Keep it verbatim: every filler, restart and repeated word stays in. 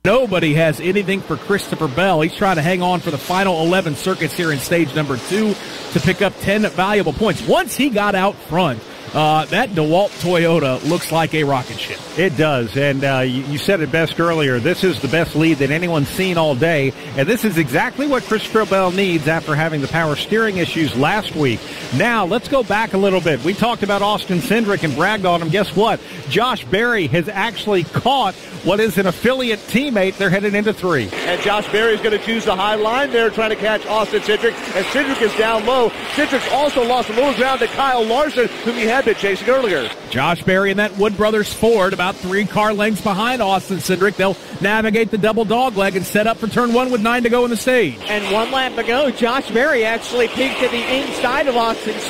Nobody has anything for Christopher Bell. He's trying to hang on for the final eleven circuits here in stage number two to pick up ten valuable points. Once he got out front, Uh, that DeWalt Toyota looks like a rocket ship. It does, and uh, you, you said it best earlier. This is the best lead that anyone's seen all day, and this is exactly what Christopher Bell needs after having the power steering issues last week. Now, let's go back a little bit. We talked about Austin Cindric and bragged on him. Guess what? Josh Berry has actually caught what is an affiliate teammate. They're headed into three. And Josh Berry is going to choose the high line there, trying to catch Austin Cindric, and Cindric is down low. Cindric's also lost a little ground to Kyle Larson, whom he had been chasing earlier. Josh Berry and that Wood Brothers Ford about three car lengths behind Austin Cindric. They'll navigate the double dog leg and set up for turn one with nine to go in the stage. And one lap to go. Josh Berry actually peeked to the inside of Austin